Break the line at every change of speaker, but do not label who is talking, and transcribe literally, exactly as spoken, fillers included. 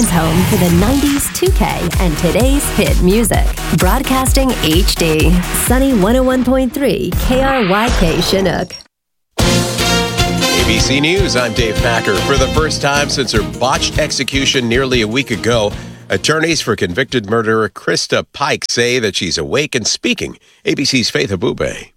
Online's home for the nineties, two K, and today's hit music. Broadcasting H D. Sunny one oh one point three K R Y K Chinook.
A B C News, I'm Dave Packer. For the first time since her botched execution nearly a week ago, attorneys for convicted murderer Krista Pike say that she's awake and speaking. A B C's Faith Abube.